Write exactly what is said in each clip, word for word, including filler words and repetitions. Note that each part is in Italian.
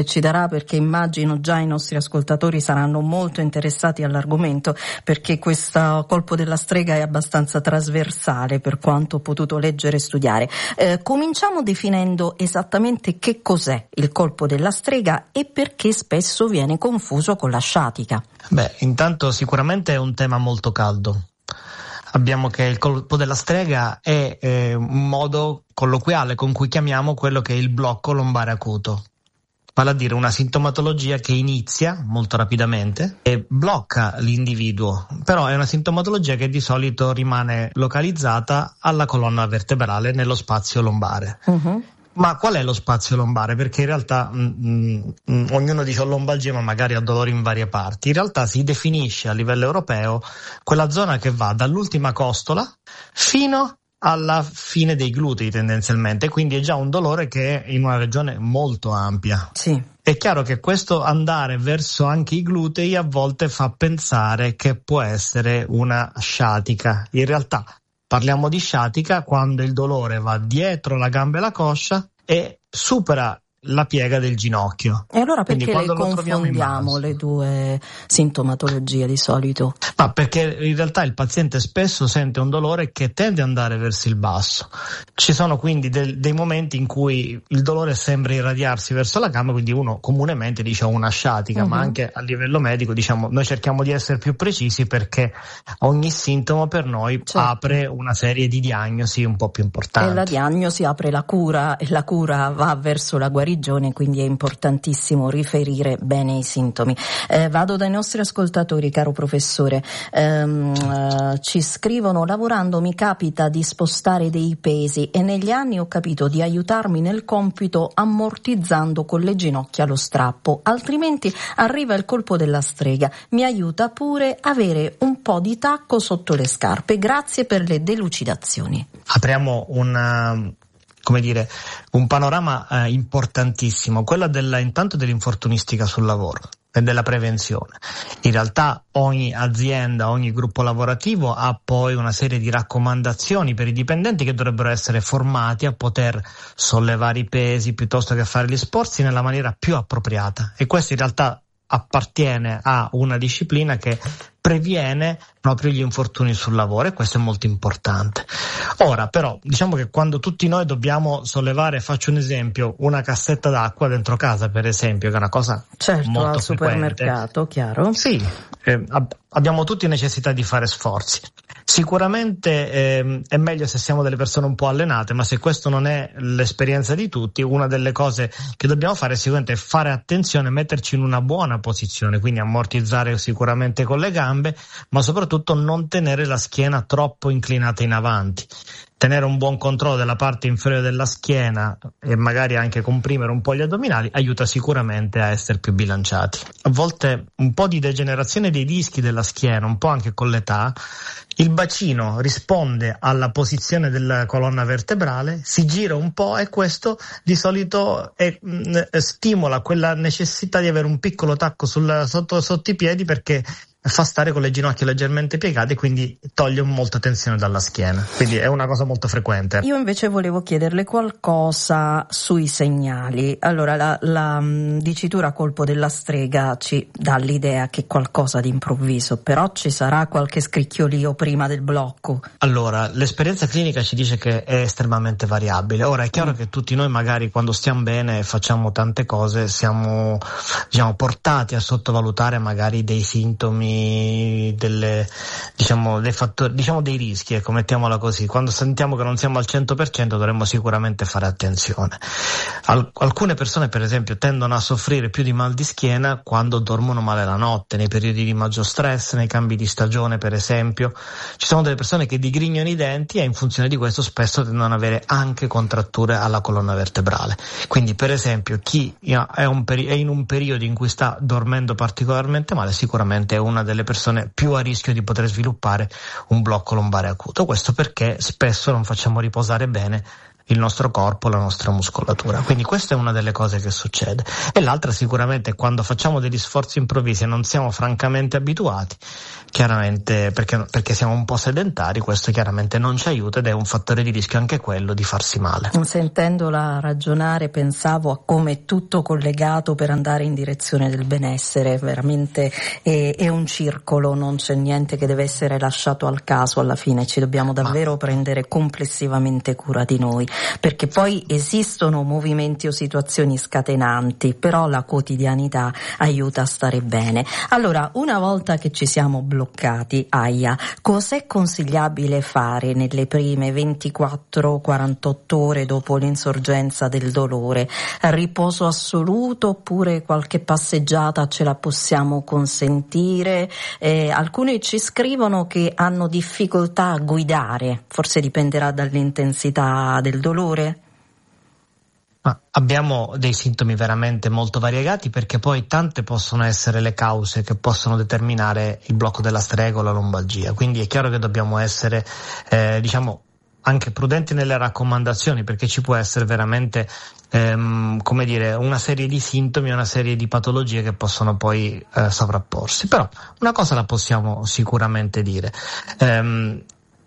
ci darà, perché immagino già i nostri ascoltatori saranno molto interessati all'argomento, perché questo colpo della strega è abbastanza trasversale per quanto ho potuto leggere e studiare. Eh, cominciamo definendo esattamente che cos'è il colpo della strega e perché spesso viene confuso con la sciatica. Beh, intanto sicuramente è un tema molto caldo. Abbiamo che il colpo della strega è eh, un modo colloquiale con cui chiamiamo quello che è il blocco lombare acuto. Vale a dire una sintomatologia che inizia molto rapidamente e blocca l'individuo, però è una sintomatologia che di solito rimane localizzata alla colonna vertebrale, nello spazio lombare. Uh-huh. Ma qual è lo spazio lombare? Perché in realtà mh, mh, ognuno dice ho lombalgia, ma magari ha dolori in varie parti. In realtà si definisce a livello europeo quella zona che va dall'ultima costola fino alla fine dei glutei tendenzialmente, quindi è già un dolore che è in una regione molto ampia. Sì. È chiaro che questo andare verso anche i glutei a volte fa pensare che può essere una sciatica. In realtà parliamo di sciatica quando il dolore va dietro la gamba e la coscia e supera la piega del ginocchio. E allora perché le confondiamo le due sintomatologie di solito? Ma perché in realtà il paziente spesso sente un dolore che tende ad andare verso il basso. Ci sono quindi del, dei momenti in cui il dolore sembra irradiarsi verso la gamba, quindi uno comunemente dice ho una sciatica, uh-huh. ma anche a livello medico diciamo noi cerchiamo di essere più precisi perché ogni sintomo per noi certo. apre una serie di diagnosi un po' più importanti. E la diagnosi apre la cura e la cura va verso la guarigione. Quindi è importantissimo riferire bene i sintomi. Eh, vado dai nostri ascoltatori, caro professore. Ehm, eh, ci scrivono: lavorando mi capita di spostare dei pesi e negli anni ho capito di aiutarmi nel compito ammortizzando con le ginocchia lo strappo, altrimenti arriva il colpo della strega. Mi aiuta pure avere un po' di tacco sotto le scarpe. Grazie per le delucidazioni. Apriamo una come dire, un panorama eh, importantissimo, quello della, intanto dell'infortunistica sul lavoro e della prevenzione. In realtà ogni azienda, ogni gruppo lavorativo ha poi una serie di raccomandazioni per i dipendenti che dovrebbero essere formati a poter sollevare i pesi piuttosto che fare gli sforzi nella maniera più appropriata, e questo in realtà appartiene a una disciplina che previene proprio gli infortuni sul lavoro, e questo è molto importante. Ora però diciamo che quando tutti noi dobbiamo sollevare, faccio un esempio, una cassetta d'acqua dentro casa per esempio, che è una cosa certo, molto al frequente, supermercato, chiaro? Sì, eh, ab- abbiamo tutti necessità di fare sforzi. Sicuramente eh, è meglio se siamo delle persone un po' allenate, ma se questo non è l'esperienza di tutti, una delle cose che dobbiamo fare è sicuramente fare attenzione, metterci in una buona posizione, quindi ammortizzare sicuramente con le gambe, ma soprattutto non tenere la schiena troppo inclinata in avanti. Tenere un buon controllo della parte inferiore della schiena e magari anche comprimere un po' gli addominali aiuta sicuramente a essere più bilanciati. A volte un po' di degenerazione dei dischi della schiena, un po' anche con l'età, il bacino risponde alla posizione della colonna vertebrale, si gira un po' e questo di solito è, mh, stimola quella necessità di avere un piccolo tacco sul, sotto, sotto i piedi, perché fa stare con le ginocchia leggermente piegate e quindi toglie molta tensione dalla schiena, quindi è una cosa molto frequente. Io invece volevo chiederle qualcosa sui segnali. Allora la, la dicitura colpo della strega ci dà l'idea che è qualcosa di improvviso, però ci sarà qualche scricchiolio prima del blocco? Allora l'esperienza clinica ci dice che è estremamente variabile. Ora è chiaro mm. che tutti noi magari quando stiamo bene e facciamo tante cose siamo diciamo portati a sottovalutare magari dei sintomi, delle diciamo dei fattori, diciamo dei rischi, ecco, mettiamola così. Quando sentiamo che non siamo al cento per cento dovremmo sicuramente fare attenzione. Al, alcune persone per esempio tendono a soffrire più di mal di schiena quando dormono male la notte, nei periodi di maggior stress, nei cambi di stagione per esempio. Ci sono delle persone che digrignano i denti e in funzione di questo spesso tendono ad avere anche contratture alla colonna vertebrale. Quindi per esempio chi è, un peri- è in un periodo in cui sta dormendo particolarmente male sicuramente è una delle persone più a rischio di poter sviluppare un blocco lombare acuto. Questo perché spesso non facciamo riposare bene il nostro corpo, la nostra muscolatura. Quindi questa è una delle cose che succede. E l'altra sicuramente è quando facciamo degli sforzi improvvisi e non siamo francamente abituati, chiaramente perché, perché siamo un po' sedentari, questo chiaramente non ci aiuta ed è un fattore di rischio anche quello di farsi male. Sentendola ragionare pensavo a come è tutto collegato per andare in direzione del benessere, veramente è, è un circolo, non c'è niente che deve essere lasciato al caso, alla fine ci dobbiamo davvero Ma... prendere complessivamente cura di noi. Perché poi esistono movimenti o situazioni scatenanti, però la quotidianità aiuta a stare bene. Allora, una volta che ci siamo bloccati, Aia, cos'è consigliabile fare nelle prime ventiquattro quarantotto ore dopo l'insorgenza del dolore? Riposo assoluto oppure qualche passeggiata ce la possiamo consentire? Eh, alcuni ci scrivono che hanno difficoltà a guidare, forse dipenderà dall'intensità del dolore. Ma abbiamo dei sintomi veramente molto variegati, perché poi tante possono essere le cause che possono determinare il blocco della strega o la lombalgia, quindi è chiaro che dobbiamo essere eh, diciamo anche prudenti nelle raccomandazioni, perché ci può essere veramente ehm, come dire una serie di sintomi, una serie di patologie che possono poi eh, sovrapporsi. Però una cosa la possiamo sicuramente dire. ehm,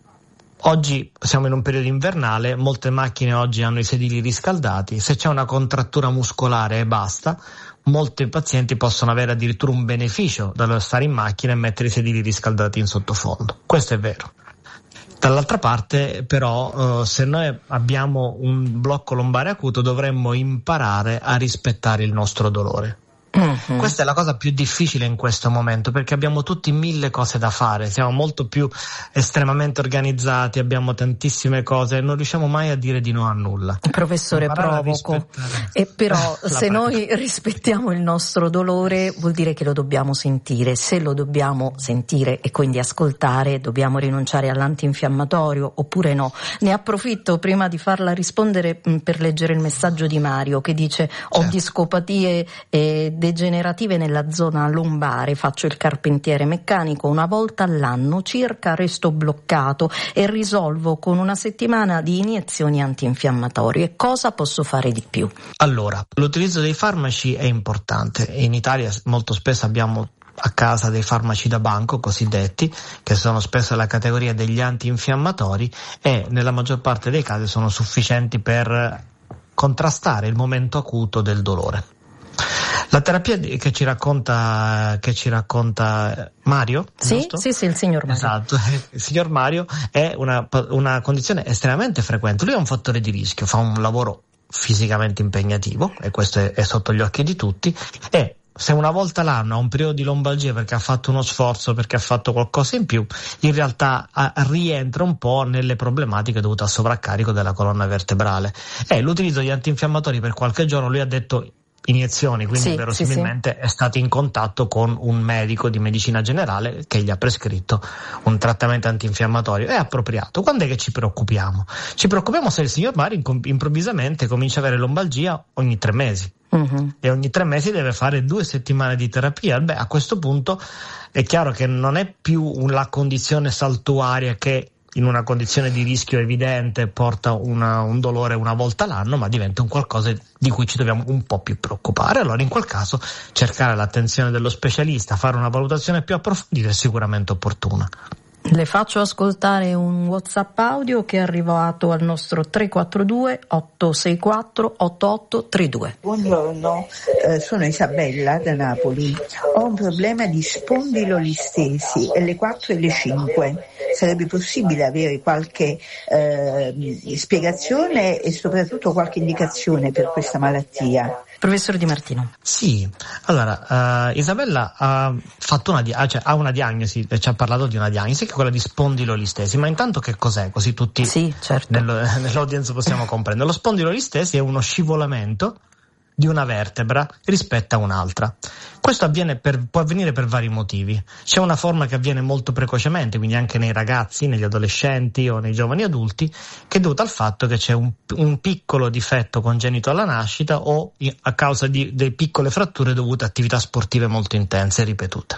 Oggi siamo in un periodo invernale, molte macchine oggi hanno i sedili riscaldati, se c'è una contrattura muscolare e basta, molti pazienti possono avere addirittura un beneficio dallo stare in macchina e mettere i sedili riscaldati in sottofondo. Questo è vero. Dall'altra parte però eh, se noi abbiamo un blocco lombare acuto dovremmo imparare a rispettare il nostro dolore. Mm-hmm. Questa è la cosa più difficile in questo momento, perché abbiamo tutti mille cose da fare, siamo molto più estremamente organizzati, abbiamo tantissime cose e non riusciamo mai a dire di no a nulla. Professore, provoco, e però se noi rispettiamo il nostro dolore vuol dire che lo dobbiamo sentire, se lo dobbiamo sentire e quindi ascoltare dobbiamo rinunciare all'antinfiammatorio oppure no? Ne approfitto prima di farla rispondere mh, per leggere il messaggio di Mario che dice ho certo. discopatie e degenerative nella zona lombare, faccio il carpentiere meccanico, una volta all'anno circa resto bloccato e risolvo con una settimana di iniezioni antinfiammatorie. Cosa posso fare di più? Allora, l'utilizzo dei farmaci è importante. In Italia molto spesso abbiamo a casa dei farmaci da banco cosiddetti, che sono spesso la categoria degli antinfiammatori e nella maggior parte dei casi sono sufficienti per contrastare il momento acuto del dolore. La terapia che ci racconta che ci racconta Mario, sì, giusto? Sì, sì, il signor Mario. Esatto, il signor Mario è una, una condizione estremamente frequente. Lui è un fattore di rischio, fa un lavoro fisicamente impegnativo e questo è, è sotto gli occhi di tutti e se una volta l'anno ha un periodo di lombalgia perché ha fatto uno sforzo, perché ha fatto qualcosa in più, in realtà a, rientra un po' nelle problematiche dovute al sovraccarico della colonna vertebrale. E l'utilizzo di antinfiammatori per qualche giorno, lui ha detto iniezioni, quindi sì, verosimilmente sì, sì. è stato in contatto con un medico di medicina generale che gli ha prescritto un trattamento antinfiammatorio. È appropriato. Quando è che ci preoccupiamo? Ci preoccupiamo se il signor Mario improvvisamente comincia a avere lombalgia ogni tre mesi. Uh-huh. E ogni tre mesi deve fare due settimane di terapia. Beh, a questo punto è chiaro che non è più la condizione saltuaria che in una condizione di rischio evidente porta una, un dolore una volta l'anno, ma diventa un qualcosa di cui ci dobbiamo un po' più preoccupare. Allora in quel caso cercare l'attenzione dello specialista, fare una valutazione più approfondita è sicuramente opportuna. Le faccio ascoltare un WhatsApp audio che è arrivato al nostro tre quattro due otto sei quattro otto otto tre due. Buongiorno, eh, sono Isabella da Napoli. Ho un problema di spondilolistesi alle quattro e le cinque. Sarebbe possibile avere qualche eh, spiegazione e soprattutto qualche indicazione per questa malattia? Professor Di Martino. Sì, allora uh, Isabella ha fatto una, di- cioè, ha una diagnosi, ci ha parlato di una diagnosi che è quella di spondilolistesi, ma intanto che cos'è? Così tutti sì, certo. nello, nell'audience possiamo comprendere. Lo spondilolistesi è uno scivolamento di una vertebra rispetto a un'altra. Questo avviene per, può avvenire per vari motivi. C'è una forma che avviene molto precocemente, quindi anche nei ragazzi, negli adolescenti o nei giovani adulti, che è dovuta al fatto che c'è un, un piccolo difetto congenito alla nascita o a causa di delle piccole fratture dovute a attività sportive molto intense e ripetute.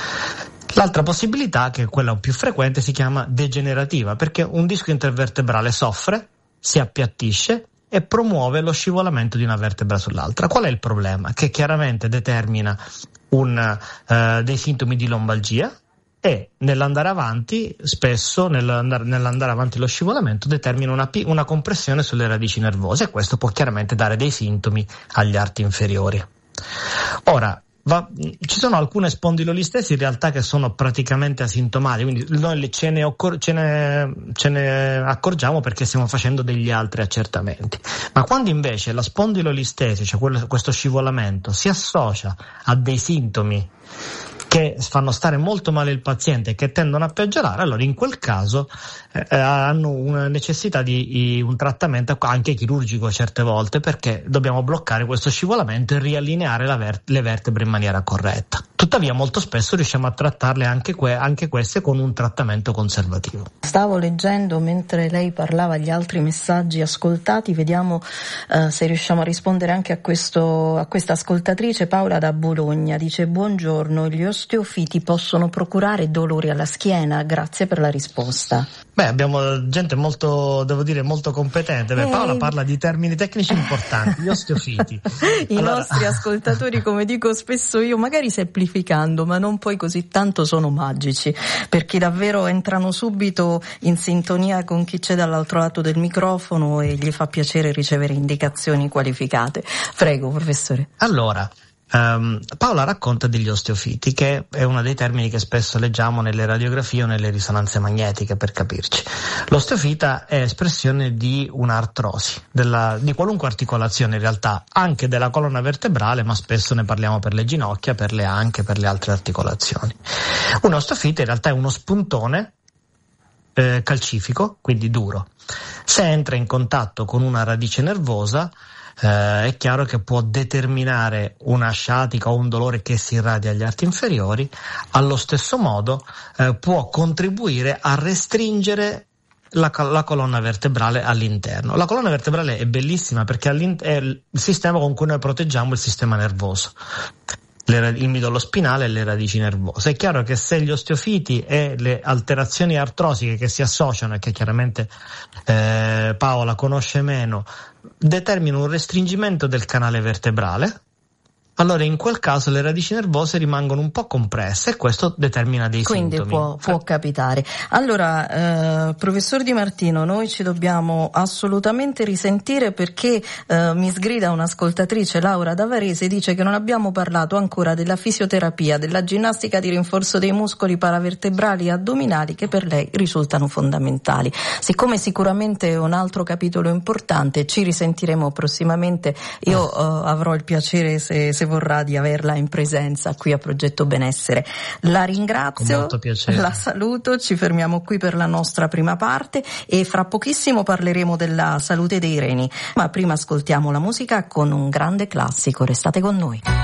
L'altra possibilità, che è quella più frequente, si chiama degenerativa, perché un disco intervertebrale soffre si appiattisce e promuove lo scivolamento di una vertebra sull'altra. Qual è il problema? Che chiaramente determina un, uh, dei sintomi di lombalgia, e nell'andare avanti, spesso nell'andare, nell'andare avanti lo scivolamento determina una, una compressione sulle radici nervose, e questo può chiaramente dare dei sintomi agli arti inferiori. Ora, Va, ci sono alcune spondilolistesi in realtà che sono praticamente asintomatiche, quindi noi ce ne, occor- ce, ne, ce ne accorgiamo perché stiamo facendo degli altri accertamenti. Ma quando invece la spondilolistesi, cioè quello, questo scivolamento, si associa a dei sintomi che fanno stare molto male il paziente e che tendono a peggiorare, allora in quel caso eh, hanno una necessità di, di un trattamento anche chirurgico certe volte, perché dobbiamo bloccare questo scivolamento e riallineare la ver- le vertebre in maniera corretta. Tuttavia molto spesso riusciamo a trattarle anche, que- anche queste con un trattamento conservativo. Stavo leggendo mentre lei parlava gli altri messaggi ascoltati, vediamo eh, se riusciamo a rispondere anche a questo a questa ascoltatrice. Paola da Bologna dice: buongiorno, gli osteofiti possono procurare dolori alla schiena? Grazie per la risposta. Beh, abbiamo gente molto, devo dire, molto competente. Beh, Paola eh, parla di termini tecnici importanti, gli osteofiti. I allora... nostri ascoltatori, come dico spesso io, magari semplificando, ma non poi così tanto, sono magici, perché davvero entrano subito in sintonia con chi c'è dall'altro lato del microfono e gli fa piacere ricevere indicazioni qualificate. Prego, professore. Allora, Um, Paola racconta degli osteofiti, che è uno dei termini che spesso leggiamo nelle radiografie o nelle risonanze magnetiche, per capirci. L'osteofita è espressione di un'artrosi, della, di qualunque articolazione in realtà, anche della colonna vertebrale, ma spesso ne parliamo per le ginocchia, per le anche, per le altre articolazioni. Un osteofita in realtà è uno spuntone eh, calcifico, quindi duro. Se entra in contatto con una radice nervosa, Uh, è chiaro che può determinare una sciatica o un dolore che si irradia agli arti inferiori. Allo stesso modo uh, può contribuire a restringere la, la colonna vertebrale all'interno. La colonna vertebrale è bellissima perché è il sistema con cui noi proteggiamo il sistema nervoso, le, il midollo spinale e le radici nervose. È chiaro che se gli osteofiti e le alterazioni artrosiche che si associano, e che chiaramente eh, Paola conosce meno, determinano un restringimento del canale vertebrale, allora in quel caso le radici nervose rimangono un po' compresse e questo determina dei Quindi sintomi. Quindi può, può capitare. Allora, eh, professor Di Martino, noi ci dobbiamo assolutamente risentire, perché eh, mi sgrida un'ascoltatrice, Laura da Varese, dice che non abbiamo parlato ancora della fisioterapia, della ginnastica di rinforzo dei muscoli paravertebrali e addominali, che per lei risultano fondamentali. Siccome sicuramente è un altro capitolo importante, ci risentiremo prossimamente. Io eh, avrò il piacere, se, se vorrà, di averla in presenza qui a Progetto Benessere. La ringrazio, la saluto, ci fermiamo qui per la nostra prima parte e fra pochissimo parleremo della salute dei reni, ma prima ascoltiamo la musica con un grande classico. Restate con noi.